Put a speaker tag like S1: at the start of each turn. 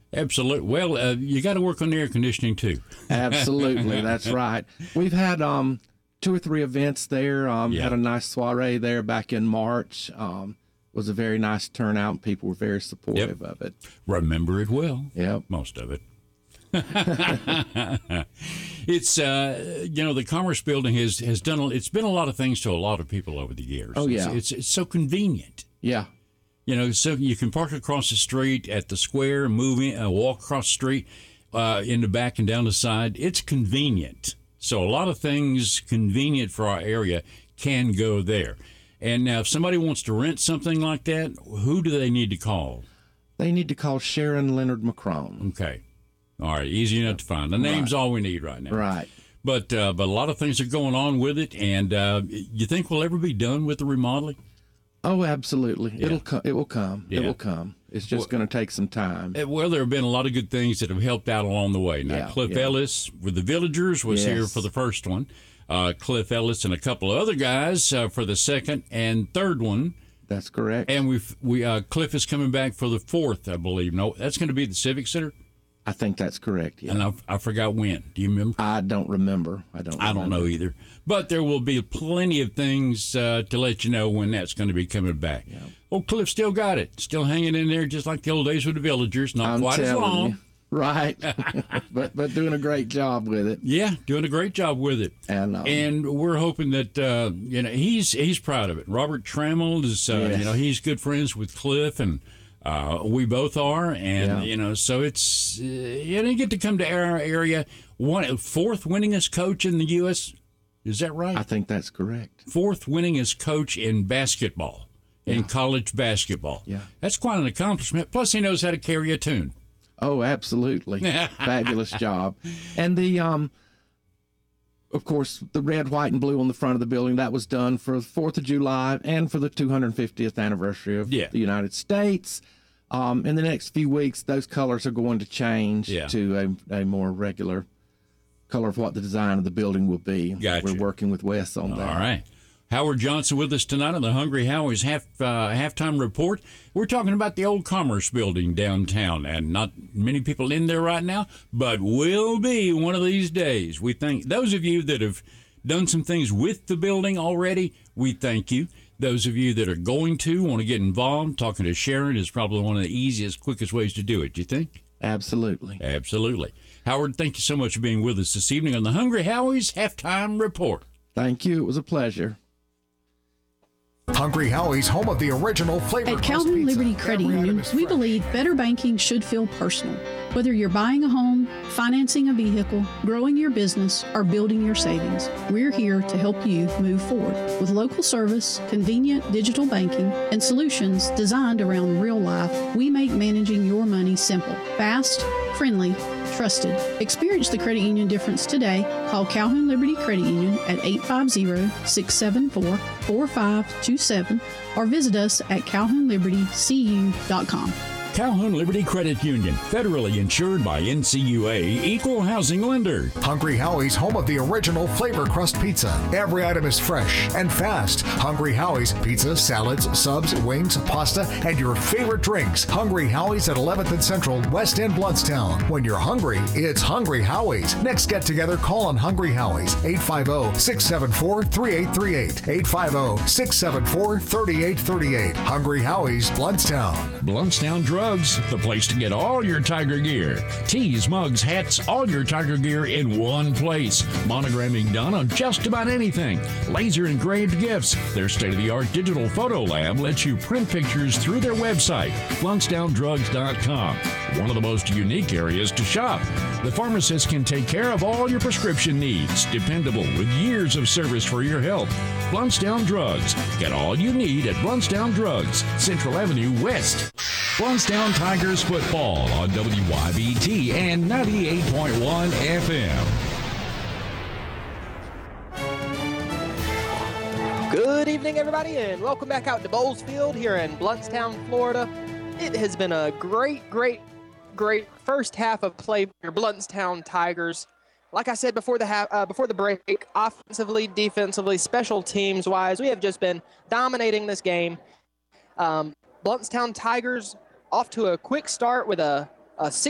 S1: Absolutely. Well, you got to work on the air conditioning too.
S2: Absolutely, that's right. We've had 2 or 3 events there. Had a nice soiree there back in March. It was a very nice turnout, and people were very supportive of it.
S1: Remember it well.
S2: Yep.
S1: Most of it. It's the Commerce Building has done. It's been a lot of things to a lot of people over the years.
S2: Oh yeah,
S1: it's so convenient.
S2: Yeah.
S1: So you can park across the street at the square, move in, walk across the street in the back and down the side. It's convenient. So a lot of things convenient for our area can go there. And now if somebody wants to rent something like that, who do they need to call?
S2: They need to call Sharon Leonard McCrone.
S1: Okay. All right. Easy enough to find. The name's all we need right now.
S2: Right.
S1: But a lot of things are going on with it. And you think we'll ever be done with the remodeling?
S2: Oh, absolutely.
S1: Yeah.
S2: It will come.
S1: Yeah.
S2: It will come. It's just going to take some time.
S1: Well, there have been a lot of good things that have helped out along the way. Now, Cliff Ellis with the Villagers was here for the first one. Cliff Ellis and a couple of other guys for the second and third one.
S2: That's correct.
S1: And Cliff is coming back for the fourth, I believe. No, that's going to be the Civic Center.
S2: I think that's correct. Yeah.
S1: And I forgot when. Do you remember?
S2: I don't remember. I don't
S1: know either. But there will be plenty of things to let you know when that's going to be coming back. Yeah. Oh, Cliff still got it. Still hanging in there just like the old days with the Villagers. Not quite as long.
S2: You. Right. but doing a great job with it.
S1: Yeah, doing a great job with it. And we're hoping that he's proud of it. Robert Trammell is he's good friends with Cliff, and we both are, and so it's you get to come to our area. Fourth winningest coach in the U.S. Is that right?
S2: I think that's correct.
S1: Fourth winningest coach in basketball, in college basketball.
S2: Yeah,
S1: that's quite an accomplishment. Plus, he knows how to carry a tune.
S2: Oh, absolutely, fabulous job. And the of course, the red, white, and blue on the front of the building, that was done for the 4th of July and for the 250th anniversary of the United States. In the next few weeks, those colors are going to change to a more regular color of what the design of the building will be.
S1: Gotcha.
S2: We're working with Wes on that.
S1: All right. Howard Johnson with us tonight on the Hungry Howie's halftime report. We're talking about the old Commerce Building downtown, and not many people in there right now, but will be one of these days. We thank those of you that have done some things with the building already. We thank you. Those of you that are going to want to get involved, talking to Sharon is probably one of the easiest, quickest ways to do it. Do you think?
S2: Absolutely.
S1: Absolutely. Howard, thank you so much for being with us this evening on the Hungry Howie's halftime report.
S2: Thank you. It was a pleasure.
S3: Hungry Howie's, home of the original flavor.
S4: At Calhoun Liberty Credit Union, we believe better banking should feel personal. Whether you're buying a home, financing a vehicle, growing your business, or building your savings, we're here to help you move forward. With local service, convenient digital banking, and solutions designed around real life, we make managing your money simple, fast, friendly, trusted. Experience the credit union difference today. Call Calhoun Liberty Credit Union at 850-674-4527 or visit us at calhounlibertycu.com.
S1: Calhoun Liberty Credit Union, federally insured by NCUA, equal housing lender.
S3: Hungry Howie's, home of the original flavor crust pizza. Every item is fresh and fast. Hungry Howie's, pizza, salads, subs, wings, pasta, and your favorite drinks. Hungry Howie's at 11th and Central, West End, Bluntstown. When you're hungry, it's Hungry Howie's. Next get together, call on Hungry Howie's, 850-674-3838. 850-674-3838. Hungry Howie's, Bluntstown.
S1: Bluntstown Drugs, the place to get all your Tiger gear. Tees, mugs, hats, all your Tiger gear in one place. Monogramming done on just about anything. Laser engraved gifts. Their state-of-the-art digital photo lab lets you print pictures through their website, BluntstownDrugs.com. One of the most unique areas to shop. The pharmacist can take care of all your prescription needs. Dependable with years of service for your health. Bluntstown Drugs. Get all you need at Bluntstown Drugs, Central Avenue West. Bluntstown Tigers football on WYBT and 98.1 FM.
S5: Good evening, everybody, and welcome back out to Bowles Field here in Bluntstown, Florida. It has been a great first half of play for your Bluntstown Tigers. Like I said before the break, offensively, defensively, special teams-wise, we have just been dominating this game. Bluntstown Tigers off to a quick start with a